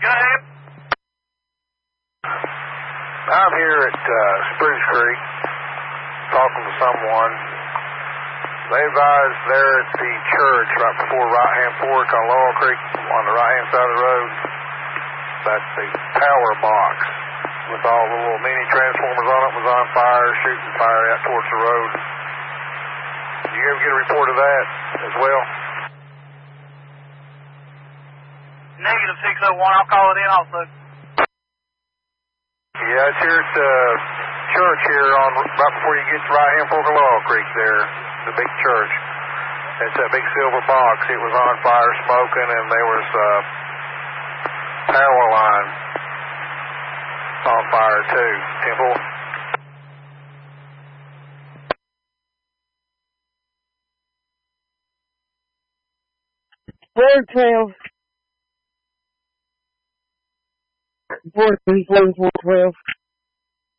Go ahead. I'm here at Spruce Creek talking to someone. They advised there at the church right before right-hand fork on Laurel Creek on the right-hand side of the road that the power box with all the little mini transformers on it was on fire, shooting fire out towards the road. Did you ever get a report of that as well? Negative 601, I'll call it in also. Yeah, it's here at the church here on right before you get to right-hand fork of Laurel Creek there, the big church. It's that big silver box. It was on fire, smoking, and there was power line on fire too. Temple. Ford 12. 434 412.